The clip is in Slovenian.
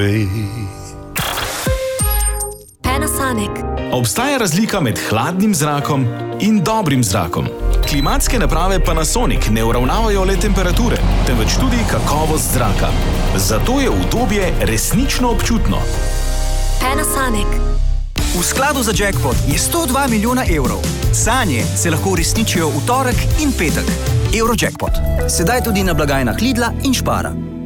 Panasonic. Obstaja razlika med hladnim zrakom in dobrim zrakom. Klimatske naprave Panasonic ne uravnavajo le temperature, temveč tudi kakovost zraka. Zato je udobje resnično občutno. Panasonic. V skladu za jackpot je 102 milijona evrov. Sanje se lahko uresničijo v torek in petek. Eurojackpot. Sedaj tudi na blagajnah Lidla in Spara.